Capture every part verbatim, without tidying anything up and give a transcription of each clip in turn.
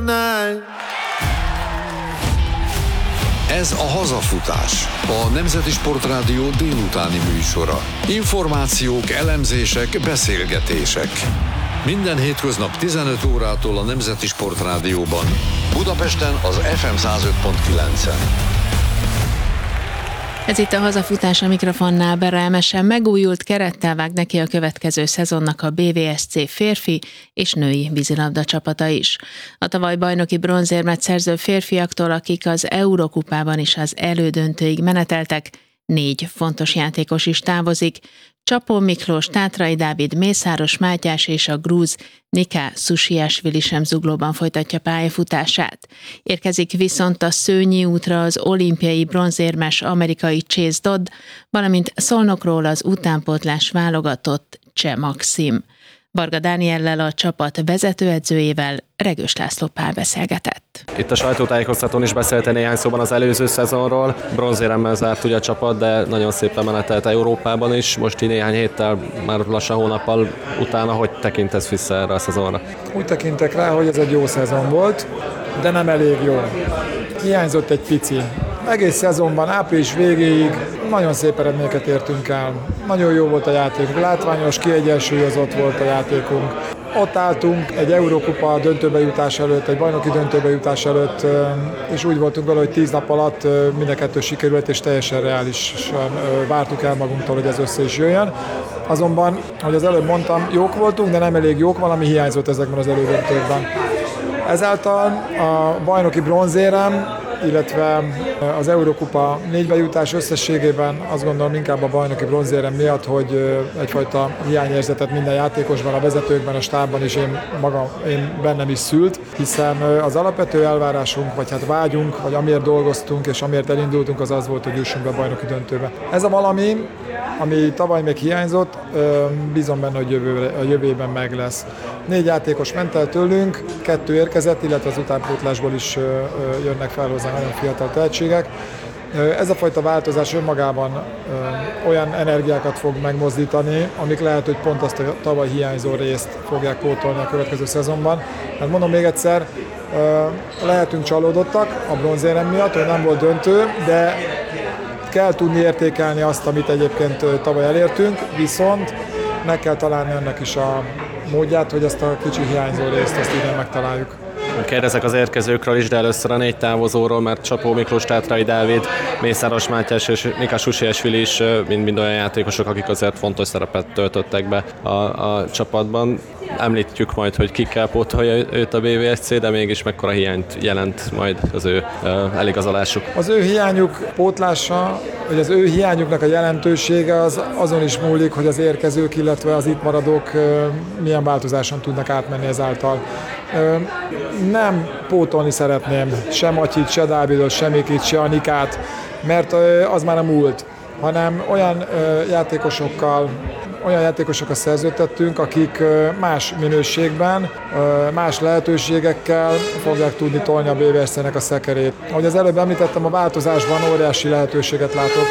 Ez a Hazafutás, a Nemzeti Sportrádió délutáni műsora. Információk, elemzések, beszélgetések. Minden hétköznap tizenöt órától a Nemzeti Sportrádióban. Budapesten az ef em száz öt pont kilencen. Ez itt a Hazafutás, a mikrofonnál Bera Emese. Megújult kerettel vág neki a következő szezonnak a bé vé es cé férfi és női vízilabda csapata is. A tavaly bajnoki bronzérmet szerző férfiaktól, akik az Eurokupában is az elődöntőig meneteltek, négy fontos játékos is távozik. Csapó Miklós, Tátrai Dávid, Mészáros Mátyás és a grúz Nika Susiashvili sem zuglóban folytatja pályafutását. Érkezik viszont a Szőnyi útra az olimpiai bronzérmes amerikai Chase Dodd, valamint Szolnokról az utánpótlás válogatott Cseh Maxim. Varga Dániellel, a csapat vezetőedzőjével Regős László Pál beszélgetett. Itt a sajtótájékoztatón is beszélte néhány szóban az előző szezonról. Bronzéremmel zárt ugye a csapat, de nagyon szépen menetelt Európában is. Most így néhány héttel, már lassan hónappal utána, hogy tekintesz vissza erre a szezonra? Úgy tekintek rá, hogy ez egy jó szezon volt, de nem elég jó. Hiányzott egy pici. Egész szezonban, április végéig nagyon szép eredményeket értünk el. Nagyon jó volt a játékunk, látványos, kiegyensúlyozott volt a játékunk. Ott álltunk egy Eurókupa döntőbe jutás előtt, egy bajnoki döntőbe jutás előtt, és úgy voltunk vele, hogy tíz nap alatt mind a kettő sikerült, és teljesen reálisan vártuk el magunktól, hogy ez össze is jöjjön. Azonban, ahogy az előbb mondtam, jók voltunk, de nem elég jók, valami hiányzott ezekben az elődöntőkben. Ezáltal a bajnoki bronzérem, illetve az Eurókupa négybe jutás összességében azt gondolom inkább a bajnoki bronzérem miatt, hogy egyfajta hiányérzetet minden játékosban, a vezetőkben, a stábban és én magam, én bennem is szült, hiszen az alapvető elvárásunk, vagy hát vágyunk, vagy amiért dolgoztunk és amiért elindultunk, az az volt, hogy jussunk be a bajnoki döntőbe. Ez a valami, ami tavaly még hiányzott, bízom benne, hogy jövőre, a jövőben meg lesz. Négy játékos ment el tőlünk, kettő érkezett, illetve az utánpótlásból is jönnek fel hozzá nagyon fiatal tehetségek. Ez a fajta változás önmagában olyan energiákat fog megmozdítani, amik lehet, hogy pont azt a tavaly hiányzó részt fogják pótolni a következő szezonban. Hát mondom még egyszer, lehetünk csalódottak a bronzérem miatt, hogy nem volt döntő, de kell tudni értékelni azt, amit egyébként tavaly elértünk, viszont meg kell találni ennek is a módját, hogy ezt a kicsi hiányzó részt azt idén megtaláljuk. Kérdezek az érkezőkről is, de először a négy távozóról, mert Csapó Miklós, Tátrai Dávid, Mészáros Mátyás és Nika Susiashvili is mind-mind olyan játékosok, akik azért fontos szerepet töltöttek be a, a csapatban. Említjük majd, hogy kikkel pótolja őt a bé vé es cé, de mégis mekkora hiányt jelent majd az ő uh, eligazolásuk. Az ő hiányuk pótlása, vagy az ő hiányuknak a jelentősége az azon is múlik, hogy az érkezők, illetve az itt maradók uh, milyen változáson tudnak átmenni ezáltal. Uh, nem pótolni szeretném se Matyit, se Dávidot, se Mikit, se Anikát, mert uh, az már a múlt, hanem olyan uh, játékosokkal, olyan játékosokat szerződtettünk, akik más minőségben, más lehetőségekkel fogják tudni tolni a bé vé es cének a szekerét. Ahogy az előbb említettem, a változásban óriási lehetőséget látok.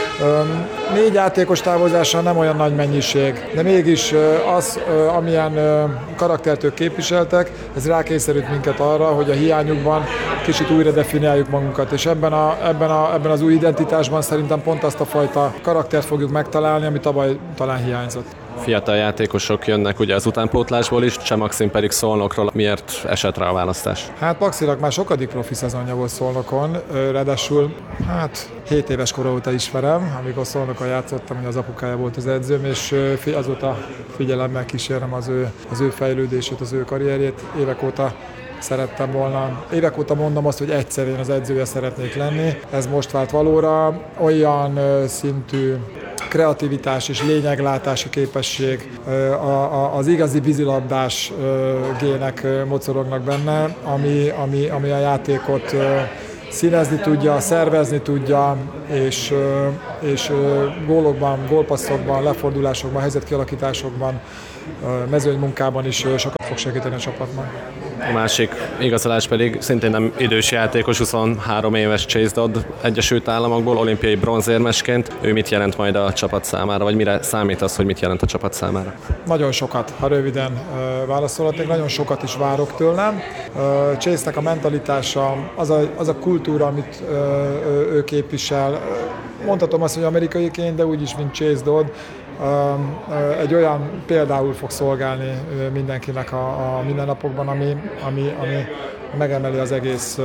Négy játékos távozása nem olyan nagy mennyiség, de mégis az, amilyen karaktert ők képviseltek, ez rákényszerült minket arra, hogy a hiányukban kicsit újra definiáljuk magunkat, és ebben, a, ebben, a, ebben az új identitásban szerintem pont azt a fajta karaktert fogjuk megtalálni, ami tavaly talán hiányzott. Fiatal játékosok jönnek ugye az utánpótlásból is, Cseh Maxim pedig Szolnokról. Miért esett rá a választás? Hát Maxinak már sokadik profi szezonja volt Szolnokon, ráadásul hát hét éves kora óta ismerem, amikor Szolnokon játszottam, hogy az apukája volt az edzőm, és azóta figyelemmel kísérem az ő, az ő fejlődését, az ő karrierjét. Évek óta szerettem volna. Évek óta mondom azt, hogy egyszer én az edzője szeretnék lenni. Ez most vált valóra. Olyan szintű kreativitás és lényeglátási képesség, az igazi vízilabdás gének mocorognak benne, ami, ami, ami a játékot színezni tudja, szervezni tudja, és, és gólokban, gólpasszokban, lefordulásokban, helyzetkialakításokban, mezőnymunkában is sokat fog segíteni a csapatban. A másik igazolás pedig szintén nem idős játékos, huszonhárom éves Chase Dodd Egyesült Államokból, olimpiai bronzérmesként. Ő mit jelent majd a csapat számára, vagy mire számít az, hogy mit jelent a csapat számára? Nagyon sokat, ha röviden uh, válaszolhatnék, nagyon sokat is várok tőlem. Uh, Chase-nek a mentalitása, az a, az a kultúra, amit uh, ő képvisel, mondhatom azt, hogy amerikaiként, de úgyis, mint Chase Dodd, egy olyan például fog szolgálni mindenkinek a, a mindennapokban, ami, ami, ami megemeli az egész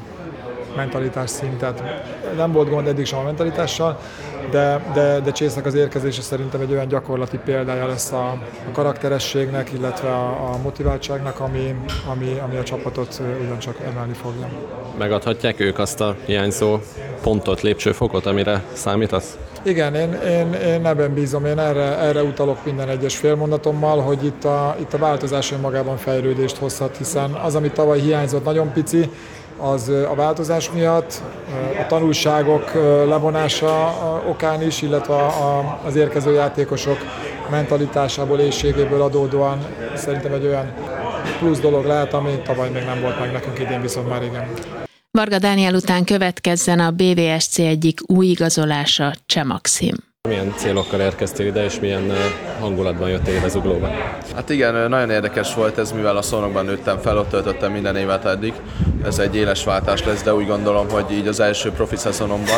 mentalitás szintet. Nem volt gond eddig sem a mentalitással, de, de, de Chase-nek az érkezése szerintem egy olyan gyakorlati példája lesz a, a karakterességnek, illetve a, a motiváltságnak, ami, ami, ami a csapatot ugyancsak emelni fogja. Megadhatják ők azt a hiányzó pontot, lépcsőfokot, amire számítasz? Igen, én, én, én ebben bízom, én erre, erre utalok minden egyes félmondatommal, hogy itt a, itt a változás önmagában fejlődést hozhat, hiszen az, ami tavaly hiányzott, nagyon pici, az a változás miatt, a tanulságok levonása okán is, illetve a, az érkező játékosok mentalitásából, éhségéből adódóan szerintem egy olyan plusz dolog lehet, ami tavaly még nem volt meg nekünk, idén viszont már igen. Varga Dániel után következzen a bé vé es cé egyik új igazolása, Cseh Maxim. Milyen célokkal érkeztél ide, és milyen hangulatban jöttél ide Zuglóba? Hát igen, nagyon érdekes volt ez, mivel a Szolnokban nőttem fel, ott töltöttem minden évet eddig. Ez egy éles váltás lesz, de úgy gondolom, hogy így az első profi szezonomban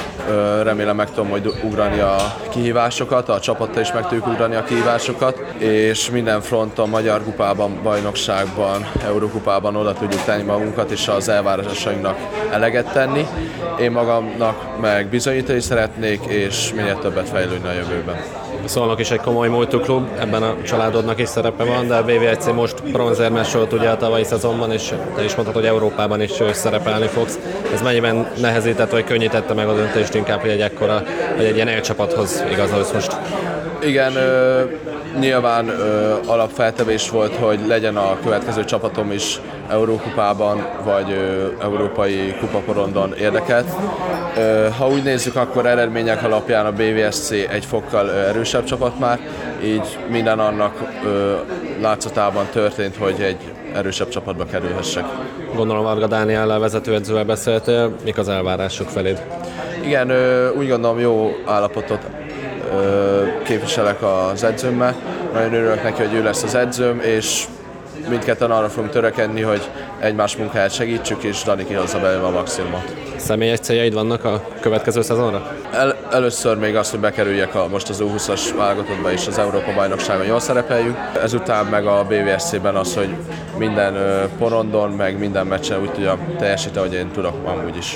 remélem meg tudom majd ugrani a kihívásokat, a csapattal is meg tudjuk ugrani a kihívásokat, és minden fronton, magyar kupában, bajnokságban, Eurókupában oda tudjuk tenni magunkat, és az elvárásainknak eleget tenni. Én magamnak meg bizonyítani szeretnék, és minél többet fejlődni a jövőben. A Szolnok is egy komoly multiklub, ebben a családodnak is szerepe van, de a bé vé es cé most bronzérmes volt ugye a tavalyi szezonban, és te is mondtad, hogy Európában is szerepelni fogsz. Ez mennyiben nehezített, vagy könnyítette meg a döntést inkább, hogy egy ekkora, vagy egy ilyen élcsapathoz igazolsz most? Igen, ö, nyilván ö, alapfeltevés volt, hogy legyen a következő csapatom is Eurókupában, vagy ö, európai kupaporondon érdekelt. Ö, ha úgy nézzük, akkor eredmények alapján a bé vé es cé egy fokkal ö, erősebb csapat már, így minden annak ö, látszatában történt, hogy egy erősebb csapatba kerülhessek. Gondolom Varga Dániellel vezetőedzővel beszéltél, mik az elvárások feléd? Igen, ö, úgy gondolom jó állapotot képviselek az edzőmmel. Nagyon örülök neki, hogy ő lesz az edzőm, és mindketten arra fogunk törekedni, hogy egymás munkáját segítsük, és Dani kihozza belőle a maximumot. Személyes céljaid vannak a következő szezonra? El, először még az, hogy bekerüljek a, most az U húszas válogatottba és az Európa-bajnokságon jól szerepeljünk. Ezután meg a bé vé es cében az, hogy minden porondon, meg minden meccsen úgy tudjam teljesíteni, hogy én tudok amúgy is.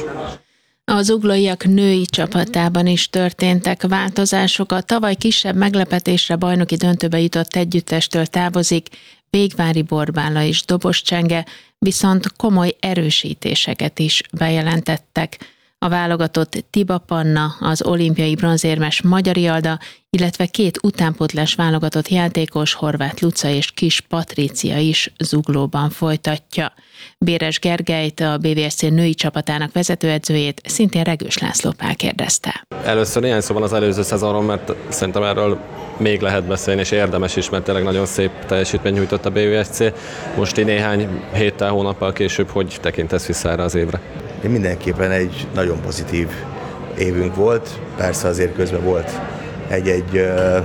A zuglóiak női csapatában is történtek változások. A tavaly kisebb meglepetésre bajnoki döntőbe jutott együttestől távozik Végvári Borbála és Dobos Csenge, viszont komoly erősítéseket is bejelentettek. A válogatott Tiba Panna, az olimpiai bronzérmes Magyari Alda, illetve két utánpótlás válogatott játékos, Horváth Luca és Kis Patrícia is Zuglóban folytatja. Béres Gergelyt, a bé vé es cé női csapatának vezetőedzőjét szintén Regős László Pál kérdezte. Először néhány szóban az előző szezonról, mert szerintem erről még lehet beszélni, és érdemes is, mert tényleg nagyon szép teljesítmény nyújtott a bé vé es cé. Most így néhány héttel, hónappal később, hogy tekintesz vissza erre az évre? Mindenképpen egy nagyon pozitív évünk volt, persze azért közben volt egy-egy uh,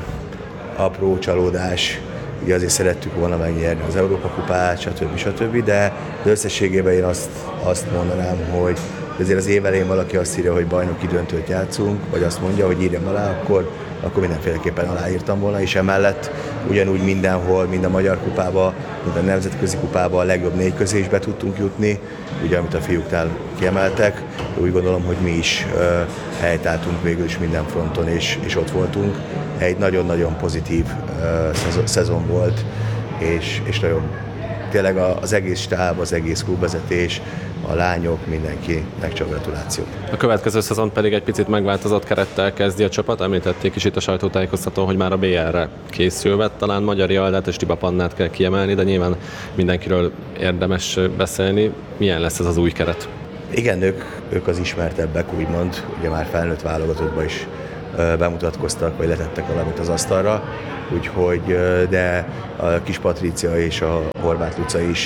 apró csalódás, ugye azért szerettük volna megnyerni az Európa-kupát, stb. stb., de összességében én azt, azt mondanám, hogy azért az év elején valaki azt írja, hogy bajnoki döntőt játszunk, vagy azt mondja, hogy írjam alá, akkor, akkor mindenféleképpen aláírtam volna, és emellett ugyanúgy mindenhol, mind a Magyar Kupába, mind a Nemzetközi Kupába a legjobb négy közé is be tudtunk jutni, ugye amit a fiúknál kiemeltek, úgy gondolom, hogy mi is uh, helytálltunk végül is minden fronton, és, és ott voltunk. Egy nagyon-nagyon pozitív uh, szezon, szezon volt, és, és nagyon tényleg az egész stáb, az egész klubvezetés, a lányok, mindenkinek csak gratuláció. A következő szezon pedig egy picit megváltozott kerettel kezdi a csapat. Említették is itt a sajtótájékoztatón, hogy már a bé er-re készülve, talán Magyari Aldát és Tiba Pannát kell kiemelni, de nyilván mindenkiről érdemes beszélni. Milyen lesz ez az új keret? Igen, ők, ők az ismertebbek, úgymond, ugye már felnőtt válogatottban is bemutatkoztak, vagy letettek valamit az asztalra, úgyhogy, de a Kis Patrícia és a Horváth Luca is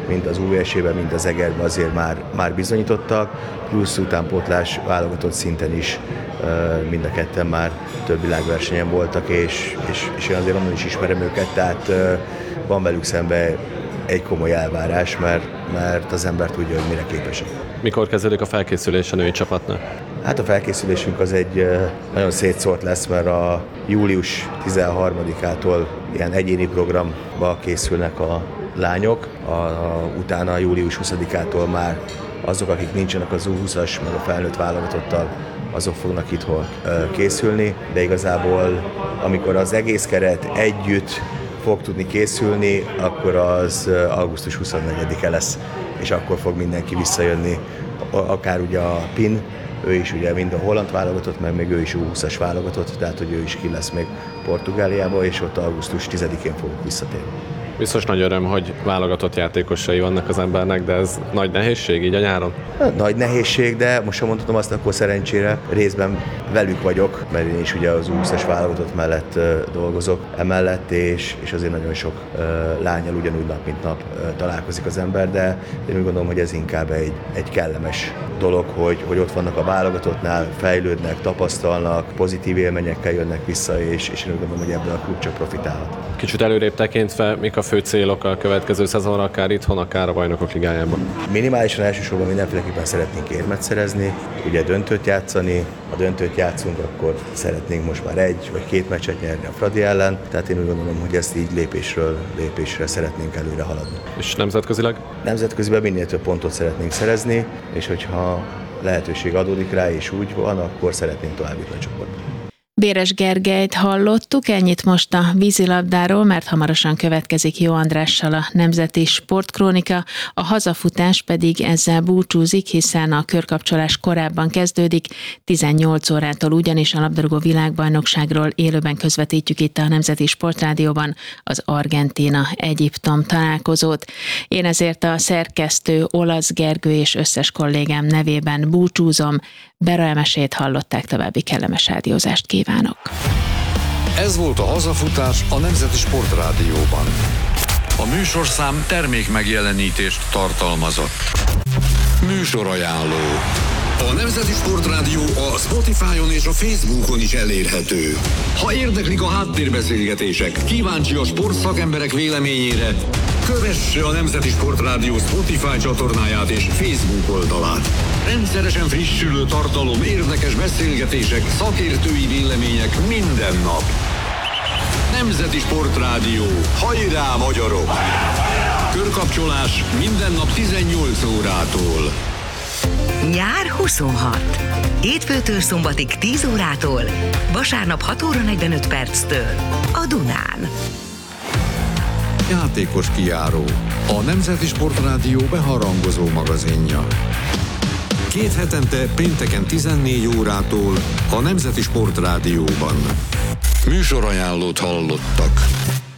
mint az u es é-ben, mint az Egerben azért már, már bizonyítottak, plusz utánpótlás válogatott szinten is mind a ketten már több világversenyen voltak, és, és, és én azért onnan is ismerem őket, tehát van velük szemben egy komoly elvárás, mert, mert az ember tudja, hogy mire képesek. Mikor kezdődik a felkészülés a női csapatnak? Hát a felkészülésünk az egy nagyon szétszórt lesz, mert a július tizenharmadikától ilyen egyéni programba készülnek a lányok, a, a, utána a július huszadikától már azok, akik nincsenek az u húszas, meg a felnőtt válogatottal, azok fognak itthon készülni, de igazából amikor az egész keret együtt fog tudni készülni, akkor az augusztus huszonnegyedike lesz, és akkor fog mindenki visszajönni, akár ugye a Pin, ő is ugye mind a holland válogatott, meg még ő is u húszas válogatott, tehát hogy ő is ki lesz még Portugáliába, és ott augusztus tizedikén fogunk visszatérni. Biztos nagy öröm, hogy válogatott játékosai vannak az embernek, de ez nagy nehézség így a nyáron? Nagy nehézség, de most, ha mondhatom azt, akkor szerencsére részben velük vagyok, mert én is ugye az u húszas válogatott mellett uh, dolgozok emellett, és, és azért nagyon sok uh, lányal ugyanúgy nap mint nap uh, találkozik az ember, de én úgy gondolom, hogy ez inkább egy, egy kellemes dolog, hogy, hogy ott vannak a válogatottnál, fejlődnek, tapasztalnak, pozitív élményekkel jönnek vissza, és, és én úgy gondolom, hogy ebből a klub csak profitálhat. Kicsit előrébb tekintve, mik a fő célok a következő szezonra, akár itthon, akár a Bajnokok Ligájában? Minimálisan elsősorban mindenféleképpen szeretnénk érmet szerezni, ugye döntőt játszani, ha döntőt játszunk, akkor szeretnénk most már egy vagy két meccset nyerni a Fradi ellen, tehát én úgy gondolom, hogy ezt így lépésről lépésre szeretnénk előre haladni. És nemzetközileg? Nemzetköziben minél több pontot szeretnénk szerezni, és hogyha lehetőség adódik rá, és úgy van, akkor szeretnénk tovább jutni a csoportba. Béres Gergelyt hallottuk, ennyit most a vízilabdáról, mert hamarosan következik Jó Andrással a Nemzeti Sportkrónika, a hazafutás pedig ezzel búcsúzik, hiszen a körkapcsolás korábban kezdődik, tizennyolc órától ugyanis a labdarúgó világbajnokságról élőben közvetítjük itt a Nemzeti Sportrádióban az Argentína-Egyiptom találkozót. Én ezért a szerkesztő Olasz Gergő és összes kollégám nevében búcsúzom, Bera Emesét hallották, további kellemes rádiózást kívánok. Ez volt a Hazafutás a Nemzeti Sportrádióban. A műsorszám termék megjelenítést tartalmazott. Műsorajánló. A Nemzeti Sportrádió a Spotify-on és a Facebookon is elérhető. Ha érdeklik a háttérbeszélgetések, kíváncsi a sportszakemberek véleményére, kövesse a Nemzeti Sportrádió Spotify csatornáját és Facebook oldalát. Rendszeresen frissülő tartalom, érdekes beszélgetések, szakértői vélemények minden nap. Nemzeti Sportrádió. Hajrá, magyarok! Körkapcsolás minden nap tizennyolc órától. Nyár huszonhat. Hétfőtől szombatig tíz órától, vasárnap hat óra negyvenöt perctől a Dunán. Játékos kijáró. A Nemzeti Sportrádió beharangozó magazinja. Két hetente pénteken tizennégy órától a Nemzeti Sportrádióban. Műsorajánlót hallottak.